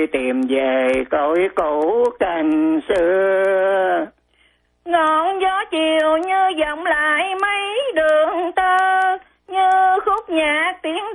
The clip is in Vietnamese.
tìm về cội cũ cành xưa. Ngọn gió chiều như vọng lại mấy đường tơ, như khúc nhạc tiếng